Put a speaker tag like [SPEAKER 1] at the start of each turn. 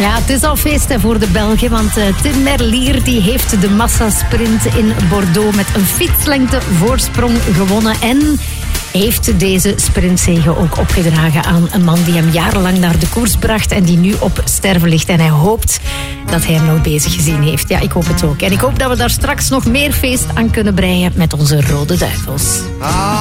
[SPEAKER 1] Ja, het is al feest voor de Belgen, want Tim Merlier die heeft de massasprint in Bordeaux met een fietslengte voorsprong gewonnen en heeft deze sprintzege ook opgedragen aan een man die hem jarenlang naar de koers bracht en die nu op sterven ligt. En hij hoopt dat hij hem nog bezig gezien heeft. Ja, ik hoop het ook. En ik hoop dat we daar straks nog meer feest aan kunnen breien met onze Rode Duivels.